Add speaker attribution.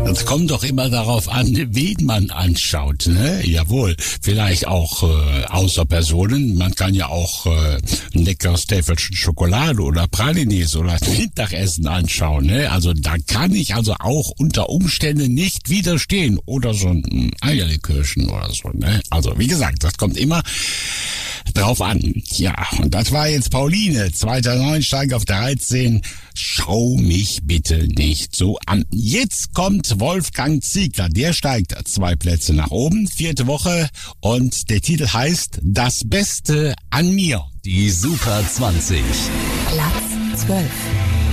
Speaker 1: Es kommt doch immer darauf an, wen man anschaut, ne? Jawohl, vielleicht auch außer Personen. Man kann ja auch ein leckeres Täfelchen Schokolade oder Pralines oder ein Mittagessen anschauen, ne? Also da kann ich also auch unter Umständen nicht widerstehen. Oder so ein Eierlikörchen oder so, ne? Also wie gesagt, das kommt immer drauf an. Ja, und das war jetzt Pauline, 2. Steig auf 13. Schau mich bitte nicht so an. Jetzt kommt Wolfgang Ziegler, der steigt 2 Plätze nach oben, 4. Woche und der Titel heißt Das Beste an mir.
Speaker 2: Die Super 20.
Speaker 3: Platz 12.